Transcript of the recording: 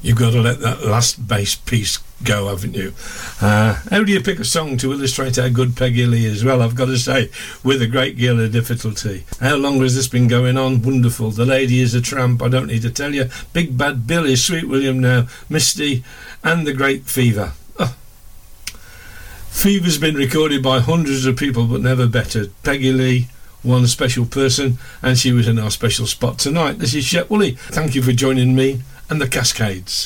You've got to let that last bass piece go, haven't you? How do you pick a song to illustrate how good Peggy Lee is? Well, I've got to say, with a great deal of difficulty. How long has this been going on? Wonderful. The Lady is a Tramp, I don't need to tell you. Big Bad Billy, Sweet William Now, Misty, and The Great Fever. Oh. Fever's been recorded by hundreds of people, but never better. Peggy Lee, one special person, and she was in our special spot tonight. This is Shep Woolley. Thank you for joining me and the Cascades.